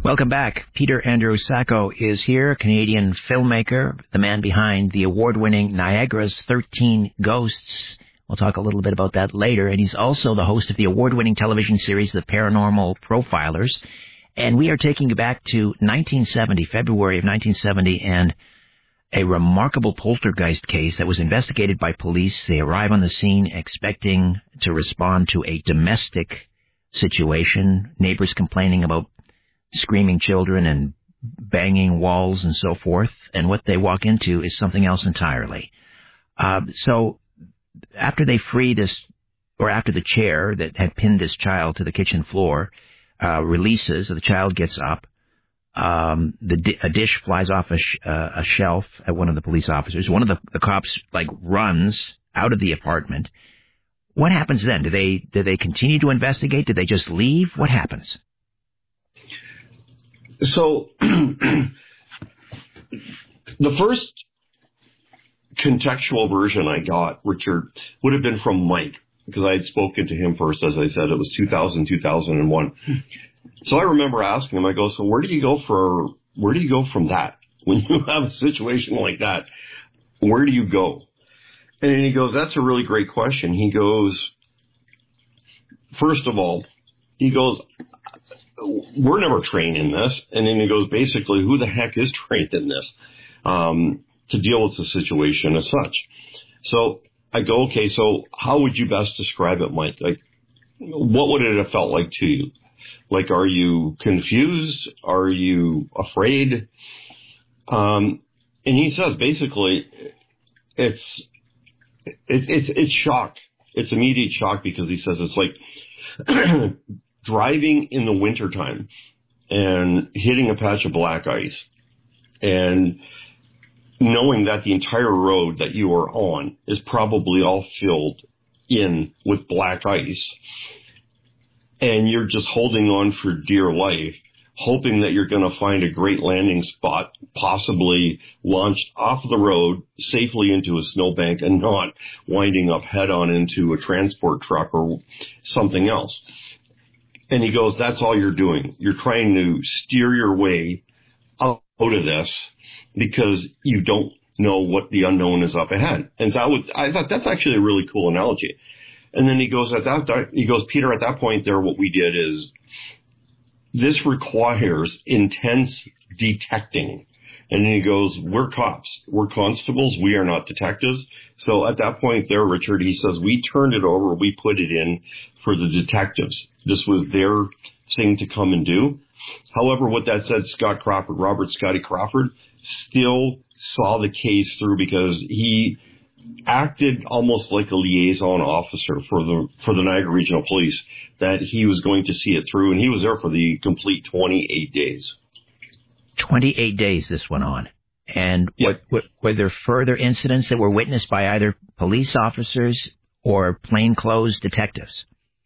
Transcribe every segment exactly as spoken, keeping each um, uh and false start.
Welcome back. Peter Andrew Sacco is here, Canadian filmmaker, the man behind the award-winning Niagara's thirteen Ghosts. We'll talk a little bit about that later. And he's also the host of the award-winning television series, The Paranormal Profilers. And we are taking you back to nineteen seventy, February of nineteen seventy, and a remarkable poltergeist case that was investigated by police. They arrive on the scene expecting to respond to a domestic situation, neighbors complaining about screaming children and banging walls and so forth, and what they walk into is something else entirely. Uh, so after they free this, or after the chair that had pinned this child to the kitchen floor uh, releases, the child gets up, um, the di- a dish flies off a, sh- uh, a shelf at one of the police officers. One of the, the cops like runs out of the apartment. What happens then? Do they do they continue to investigate? Do they just leave? What happens? So, the first contextual version I got, Richard, would have been from Mike, because I had spoken to him first. As I said, it was two thousand, two thousand one. So I remember asking him, I go, so where do you go for, where do you go from that? When you have a situation like that, where do you go? And then he goes, that's a really great question. He goes, first of all, he goes, we're never trained in this. And then he goes, basically, who the heck is trained in this um, to deal with the situation as such? So I go, okay, so how would you best describe it, Mike? Like, what would it have felt like to you? Like, are you confused? Are you afraid? Um, and he says, basically, it's, it's, it's, it's shock. It's immediate shock, because he says it's like driving in the wintertime and hitting a patch of black ice and knowing that the entire road that you are on is probably all filled in with black ice, and you're just holding on for dear life, hoping that you're going to find a great landing spot, possibly launched off the road safely into a snowbank and not winding up head on into a transport truck or something else. And he goes, that's all you're doing. You're trying to steer your way out of this because you don't know what the unknown is up ahead. And so I, would, I thought that's actually a really cool analogy. And then he goes, at that, he goes, Peter, at that point there, what we did is this requires intense detecting. And then he goes, we're cops. We're constables. We are not detectives. So at that point there, Richard, he says, we turned it over. We put it in for the detectives. This was their thing to come and do. However, with that said, Scott Crawford, Robert Scotty Crawford, still saw the case through because he acted almost like a liaison officer for the for the Niagara Regional Police, that he was going to see it through, and he was there for the complete twenty-eight days. twenty-eight days this went on. And Yes. were, were there further incidents that were witnessed by either police officers or plainclothes detectives?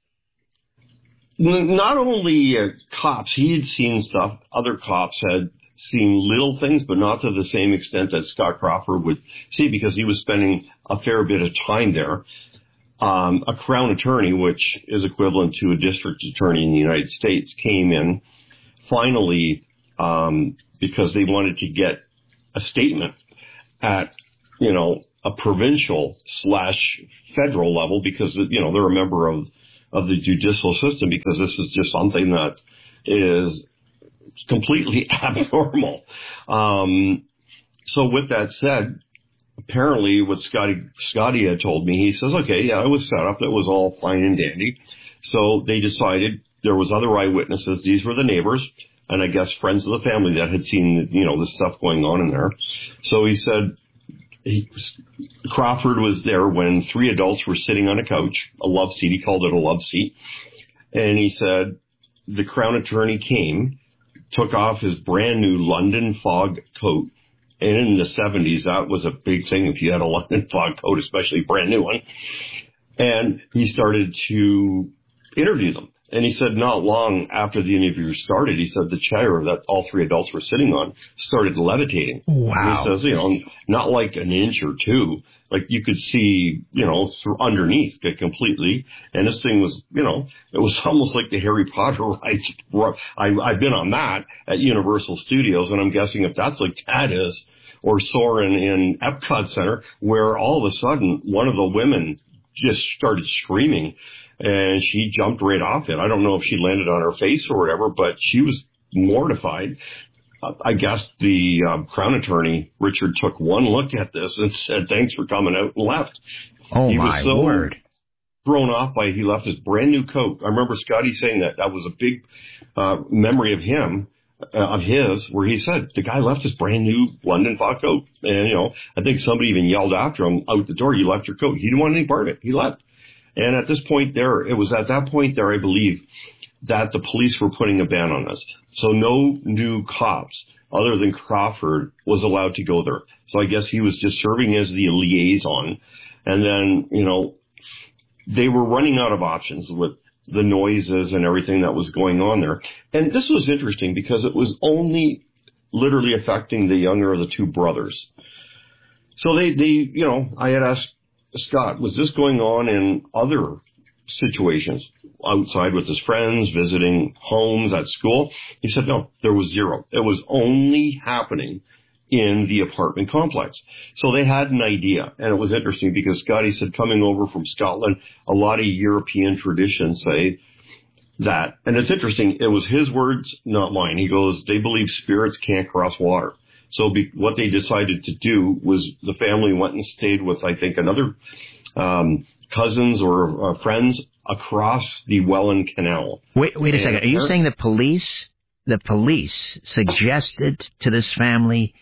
Not only uh, cops, he had seen stuff. Other cops had seen little things, but not to the same extent that Scott Crawford would see, because he was spending a fair bit of time there. Um, a Crown attorney, which is equivalent to a district attorney in the United States, came in finally um, because they wanted to get a statement at, you know, a provincial slash federal level, because, you know, they're a member of of the judicial system, because this is just something that is completely abnormal. Um, so with that said, apparently what Scotty, Scotty had told me, he says, okay, yeah, it was set up. It was all fine and dandy. So they decided there was other eyewitnesses. These were the neighbors, and I guess friends of the family that had seen, you know, this stuff going on in there. So he said, He, Crawford was there when three adults were sitting on a couch, a love seat. He called it a love seat. And he said the Crown attorney came, took off his brand new London fog coat. And in the seventies, that was a big thing if you had a London fog coat, especially a brand new one. And he started to interview them. And he said not long after the interview started, he said the chair that all three adults were sitting on started levitating. Wow. And he says, you know, not like an inch or two, like you could see, you know, through underneath it completely. And this thing was, you know, it was almost like the Harry Potter rides. I, I've been on that at Universal Studios, and I'm guessing if that's like that is, or Soarin' in Epcot Center, where all of a sudden one of the women just started screaming. And she jumped right off it. I don't know if she landed on her face or whatever, but she was mortified. Uh, I guess the uh, Crown Attorney, Richard, took one look at this and said, thanks for coming out, and left. Oh, he my was so word. thrown off by, he left his brand new coat. I remember Scotty saying that. That was a big uh, memory of him, uh, of his, where he said, the guy left his brand new London Fog coat. And, you know, I think somebody even yelled after him out the door, you left your coat. He didn't want any part of it. He left. And at this point there, it was at that point there, I believe, that the police were putting a ban on this. So no new cops other than Crawford was allowed to go there. So I guess he was just serving as the liaison. And then, you know, they were running out of options with the noises and everything that was going on there. And this was interesting because it was only literally affecting the younger of the two brothers. So they, they, you know, I had asked Scott, was this going on in other situations outside with his friends, visiting homes at school? He said, no, there was zero. It was only happening in the apartment complex. So they had an idea. And it was interesting because Scotty said coming over from Scotland, a lot of European traditions say that. And it's interesting. It was his words, not mine. He goes, they believe spirits can't cross water. So be, what they decided to do was the family went and stayed with, I think, another um, cousins or uh, friends across the Welland Canal. Wait, wait a and second. Are you saying the police, the police suggested to this family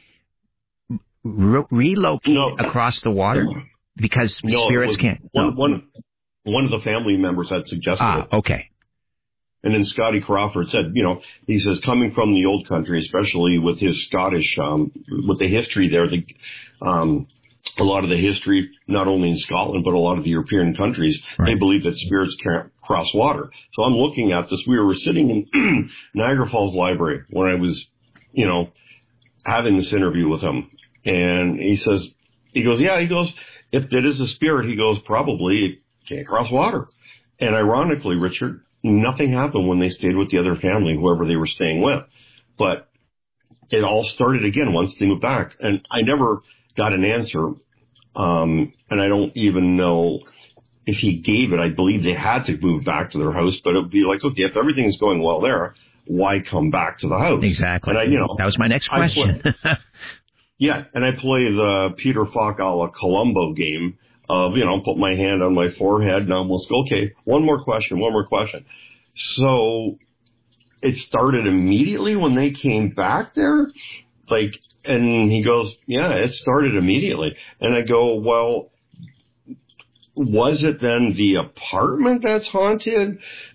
re- relocate no, across the water because no, spirits can't? One, No. one, one of the family members had suggested ah, it. okay. And then Scotty Crawford said, you know, he says, coming from the old country, especially with his Scottish, um, with the history there, the, um, a lot of the history, not only in Scotland, but a lot of the European countries, right. They believe that spirits can't cross water. So I'm looking at this. We were sitting in Niagara Falls Library when I was, you know, having this interview with him. And he says, he goes, yeah, he goes, if it is a spirit, he goes, probably it can't cross water. And ironically, Richard, nothing happened when they stayed with the other family, whoever they were staying with. But it all started again once they moved back. And I never got an answer. Um, and I don't even know if he gave it. I believe they had to move back to their house, but it would be like, okay, if everything is going well there, why come back to the house? Exactly. And I, you know, that was my next question. Play, yeah. And I play the Peter Falk a la Columbo game. Of, you know, put my hand on my forehead and almost go, okay, one more question, one more question. So it started immediately when they came back there. Like, and he goes, yeah, it started immediately. And I go, well, was it then the apartment that's haunted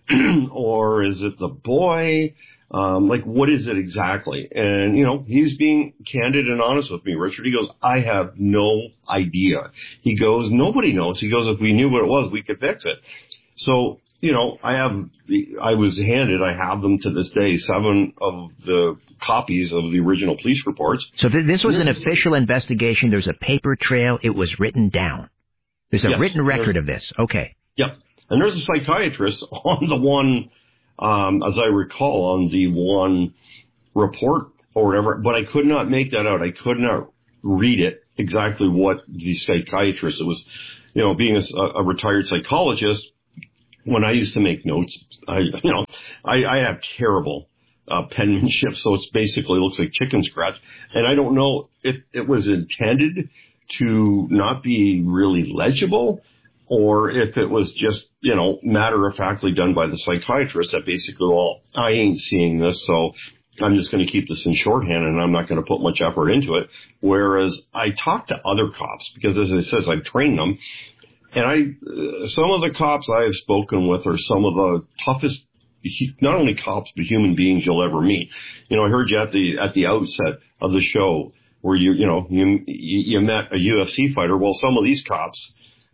or is it the boy? Um, like, what is it exactly? And, you know, he's being candid and honest with me, Richard. He goes, I have no idea. He goes, nobody knows. He goes, if we knew what it was, we could fix it. So, you know, I have, I was handed, I have them to this day, seven of the copies of the original police reports. So th- this was an official investigation. There's a paper trail. It was written down. There's a yes, written record there's, of this. Okay. Yep. And there's a psychiatrist on the one, Um, as I recall, on the one report or whatever, but I could not make that out. I could not read it exactly what the psychiatrist, it was, you know, being a, a retired psychologist, when I used to make notes, I, you know, I, I have terrible uh, penmanship, so it's basically looks like chicken scratch. And I don't know if it was intended to not be really legible, or if it was just, you know, matter-of-factly done by the psychiatrist that basically, well, I ain't seeing this, so I'm just going to keep this in shorthand and I'm not going to put much effort into it. Whereas I talked to other cops because, as it says, I've trained them. And I, uh, some of the cops I have spoken with are some of the toughest, not only cops, but human beings you'll ever meet. You know, I heard you at the, at the outset of the show where you, you know, you, you met a U F C fighter. Well, some of these cops,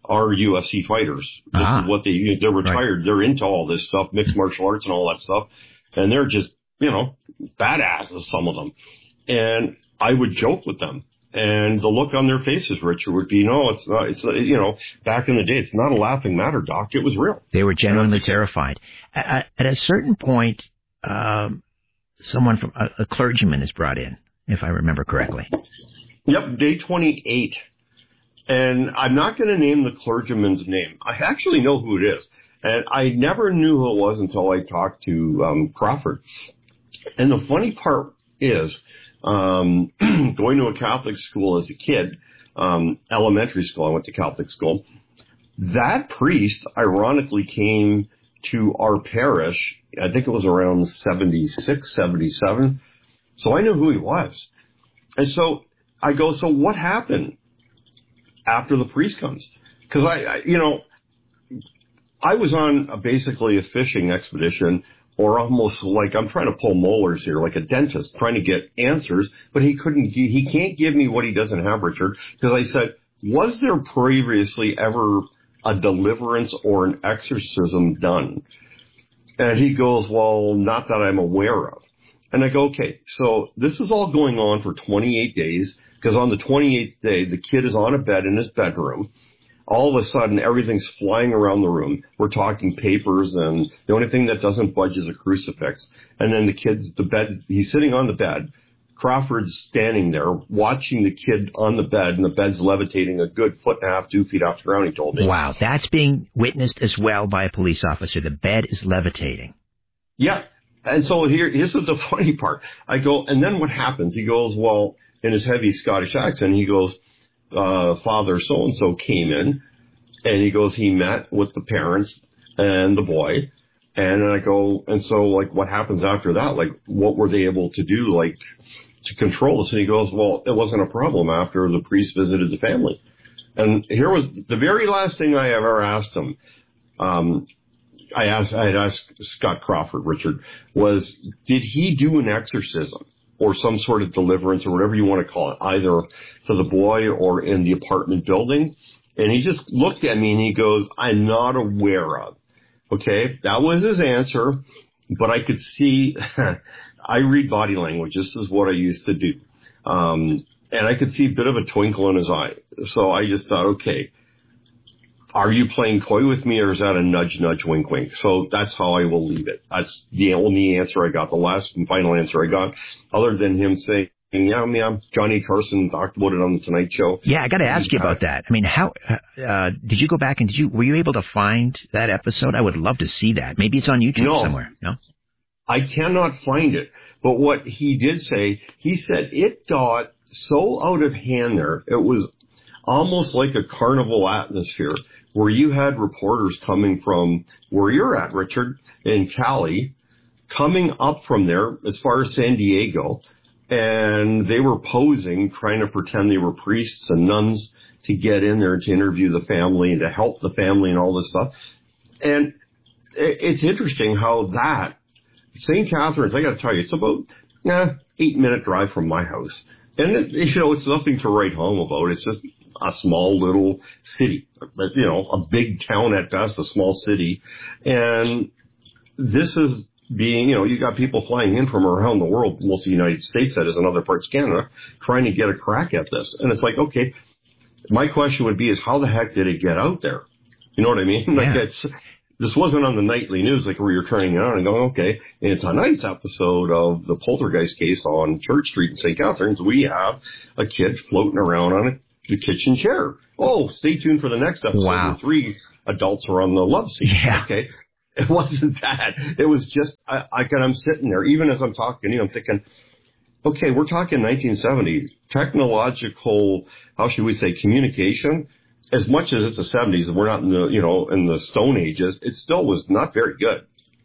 are U F C fighters. This ah, is what they, they're retired. Right. They're into all this stuff, mixed martial arts and all that stuff. And they're just, you know, badasses, some of them. And I would joke with them. And the look on their faces, Richard, would be, no, it's not, it's, you know, back in the day, it's not a laughing matter, Doc. It was real. They were genuinely terrified. At, at a certain point, um, someone from, a, a clergyman is brought in, if I remember correctly. Yep, day twenty-eight. And I'm not going to name the clergyman's name. I actually know who it is. And I never knew who it was until I talked to um, Crawford. And the funny part is, um, going to a Catholic school as a kid, um, elementary school, I went to Catholic school. That priest, ironically, came to our parish, I think it was around seventy-six, seventy-seven. So I knew who he was. And so I go, so what happened after the priest comes? Because I, I, you know, I was on a, basically a fishing expedition, or almost like I'm trying to pull molars here, like a dentist trying to get answers, but he couldn't, he can't give me what he doesn't have, Richard, because I said, was there previously ever a deliverance or an exorcism done? And he goes, well, not that I'm aware of. And I go, okay, so this is all going on for twenty-eight days, because on the twenty-eighth day, the kid is on a bed in his bedroom. All of a sudden, everything's flying around the room. We're talking papers, and the only thing that doesn't budge is a crucifix. And then the kid, the bed, he's sitting on the bed. Crawford's standing there watching the kid on the bed, and the bed's levitating a good foot and a half, two feet off the ground, he told me. Wow, that's being witnessed as well by a police officer. The bed is levitating. Yeah. And so here, here's the funny part. I go, and then what happens? He goes, well, in his heavy Scottish accent, he goes, uh, Father so-and-so came in, and he goes, he met with the parents and the boy. And then I go, and so, like, what happens after that? Like, what were they able to do, like, to control this? And he goes, well, it wasn't a problem after the priest visited the family. And here was the very last thing I ever asked him. Um, I asked, I had asked Scott Crawford, Richard, was, did he do an exorcism or some sort of deliverance or whatever you want to call it, either for the boy or in the apartment building? And he just looked at me and he goes, I'm not aware of. Okay, that was his answer, but I could see, I read body language. This is what I used to do. Um, and I could see a bit of a twinkle in his eye. So I just thought, okay, are you playing coy with me, or is that a nudge, nudge, wink, wink? So that's how I will leave it. That's the only answer I got, the last and final answer I got, other than him saying, yeah, yeah, Johnny Carson talked about it on the Tonight Show. Yeah, I got to ask you about that. I mean, how uh, did you go back and did you were you able to find that episode? I would love to see that. Maybe it's on YouTube no, somewhere. No, I cannot find it. But what he did say, he said it got so out of hand there. It was almost like a carnival atmosphere, where you had reporters coming from where you're at, Richard, in Cali, coming up from there as far as San Diego, and they were posing, trying to pretend they were priests and nuns to get in there to interview the family and to help the family and all this stuff. And it's interesting how that, Saint Catharines, I got to tell you, it's about eh, eight minute drive from my house. And, it, you know, it's nothing to write home about. It's just a small little city, you know, a big town at best, a small city. And this is being, you know, you got people flying in from around the world, most of the United States, that is, in other parts of Canada, trying to get a crack at this. And it's like, okay, my question would be is how the heck did it get out there? You know what I mean? Yeah. Like it's, this wasn't on the nightly news, like where you're turning it on and going, okay, in tonight's episode of the Poltergeist case on Church Street in Saint Catharines, we have a kid floating around on a, the kitchen chair. Oh, stay tuned for the next episode wow. where three adults are on the love seat. Yeah. Okay. It wasn't that. It was just, I, I, I'm sitting there, even as I'm talking, you know, I'm thinking, okay, we're talking nineteen seventy, technological, how should we say, communication. As much as it's the seventies, and we're not in the, you know, in the Stone Ages, it still was not very good.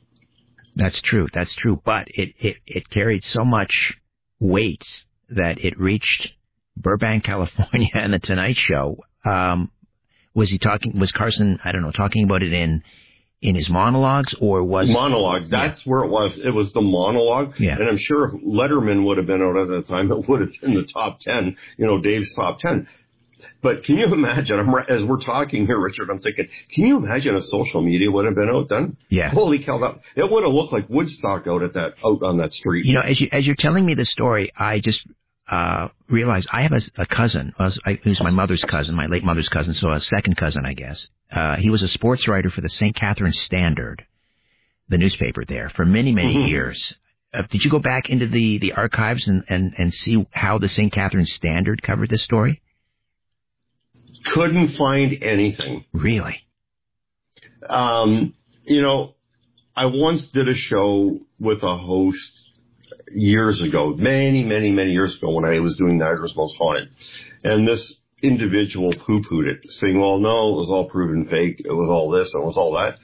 That's true. That's true. But it, it, it carried so much weight that it reached Burbank, California, and the Tonight Show. Um, was he talking, was Carson, I don't know, talking about it in, in his monologues, or was monologue? That's yeah. where it was. It was the monologue. Yeah. And I'm sure if Letterman would have been out at the time, it would have been the top ten, you know, Dave's top ten. But can you imagine, I'm, as we're talking here, Richard, I'm thinking, can you imagine if social media would have been out then? Yeah. Holy cow, that, it would have looked like Woodstock out at that, out on that street. You know, as, you, as you're telling me this story, I just uh realized I have a, a cousin, who's my mother's cousin, my late mother's cousin, so a second cousin, I guess. Uh, he was a sports writer for the Saint Catharines Standard, the newspaper there, for many, many mm-hmm. years. Uh, did you go back into the, the archives and, and, and see how the Saint Catharines Standard covered this story? Couldn't find anything. Really? Um, you know, I once did a show with a host years ago, many, many, many years ago when I was doing Niagara's Most Haunted. And this individual poo-pooed it, saying, well, no, it was all proven fake. It was all this. It was all that.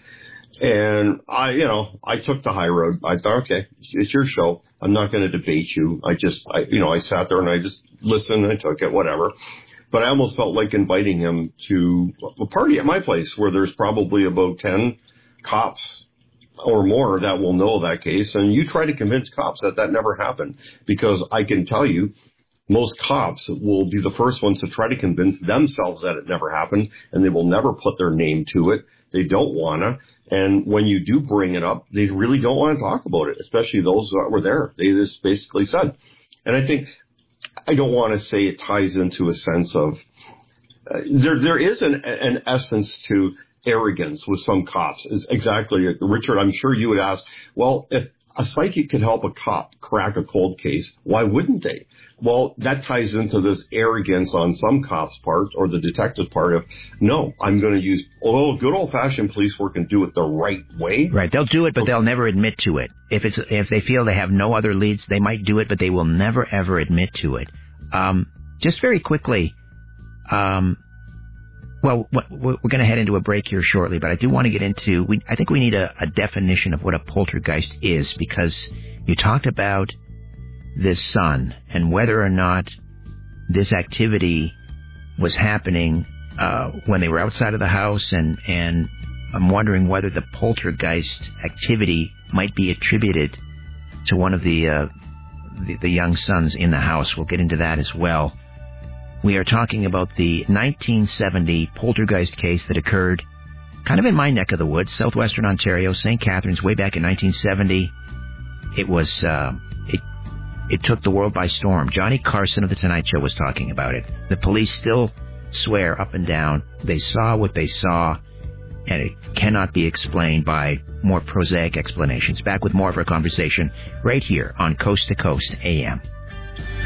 And I, you know, I took the high road. I thought, okay, it's your show. I'm not going to debate you. I just, I, you know, I sat there and I just listened and I took it, whatever. But I almost felt like inviting him to a party at my place where there's probably about ten cops or more that will know that case. And you try to convince cops that that never happened, because I can tell you most cops will be the first ones to try to convince themselves that it never happened, and they will never put their name to it. They don't want to. And when you do bring it up, they really don't want to talk about it, especially those that were there. They just basically said. And I think, I don't want to say it ties into a sense of, uh, there there is an, an essence to arrogance with some cops. Is exactly, Richard, I'm sure you would ask, well, if a psychic could help a cop crack a cold case, why wouldn't they? Well, that ties into this arrogance on some cops' part, or the detective part of, no, I'm going to use, oh, good old-fashioned police work and do it the right way. Right, they'll do it, but they'll never admit to it. If it's if they feel they have no other leads, they might do it, but they will never, ever admit to it. Um, just very quickly, um, well, we're going to head into a break here shortly, but I do want to get into, we, I think we need a, a definition of what a poltergeist is, because you talked about this son and whether or not this activity was happening uh, when they were outside of the house, and, and I'm wondering whether the poltergeist activity might be attributed to one of the, uh, the, the young sons in the house. We'll get into that as well. We are talking about the nineteen seventy poltergeist case that occurred kind of in my neck of the woods, southwestern Ontario, Saint Catharines, way back in nineteen seventy. It was, uh, it, it took the world by storm. Johnny Carson of The Tonight Show was talking about it. The police still swear up and down they saw what they saw, and it cannot be explained by more prosaic explanations. Back with more of our conversation right here on Coast to Coast A M.